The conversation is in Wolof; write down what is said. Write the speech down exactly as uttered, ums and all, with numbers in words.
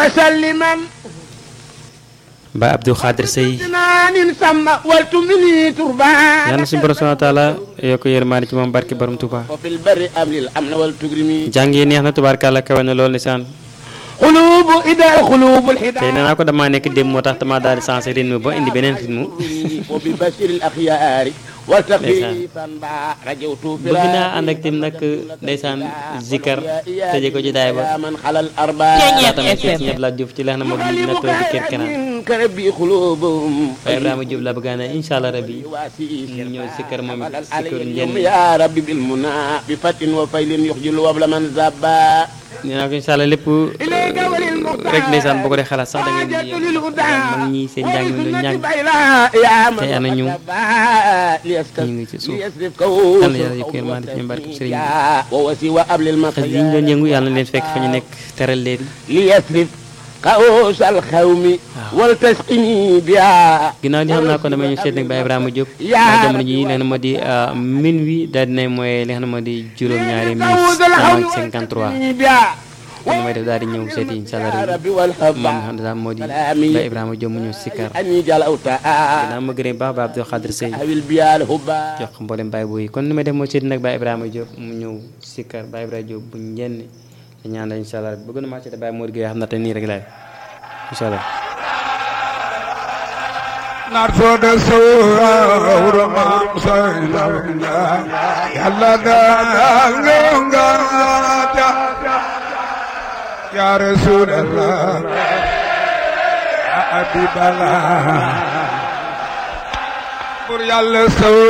وسلما Baye Abdou Khadir Sey نان ثم والتمني تربان yàlla suñu borom subhanahu wa taala yokk yërmaande ci moom barke borom Touba وفي البر أمن الأمن والتجرمي jàng yi neex na tubaarkàlla kawe na lool lisaan قلوب إذا قلوب الحدى tey nee naa ko damaa nekk démb moo tax damaa daal di sensé rythme ba indi beneen rythme وببشر الأخيار والتخفيفا رجوت bëgg naa ànd ak tim nag ndeysaan zikar tëjee ko ci daay ba من خلى الأرباب laa tamit ci ñëpp laa Diouf ci leex na ma bi na toog di kër kenaan كربي قلوبهم Baye Ibrahima Diop la bëgg naa ne incha allah rabbi ñu ñëw zikar moom it zikar njëriñ يا ربي بالمنى بفتح وفيل يخجل وبل من زبا nee naa ko incha allah lépp rek ndeysaan boo ko dee xalaat sax da ngay mag ñi seen njàng mi doon ñàng tey ana ñu ñu ngi ci suuf yàlla na yàlla yëpp yërmande ci ñu barke sëriñ bi xas yi ñu doon yëngu yàlla na leen fekk fa ñu nekk teral leen ليسرف قوس الخوم والتسقني بها ginnaaw li xam naa ko damay ñu seet nag Baye Ibrahima Diop yaa ndax jamono ji li nga xam di minuit daal dina mooy li nga xam di juróom-ñaari minutes trente cinquante-trois kon damay def daal di ñëw seeti incha allah ربي والحب moom nga xam ne daal moo di Baye Ibrahima Diop mu ñëw sikkar أني جلوت ginnaaw ma gërëm baax ba Abdou Khadir Sey أهل بيال هبا jox mboolem Baye Boye kon ni may def moo seeti nag Baye Ibrahima Diop mu ñëw sikkar Baye Ibrahima Diop bu ñenn ñaan la incha allah bëgg na maa seeti Baye Mor Gueye xam na te nii rek laay incha allah نرفض الصور ما مصيلا يلا دعنا يا رسول الله يا حبيب الله يلا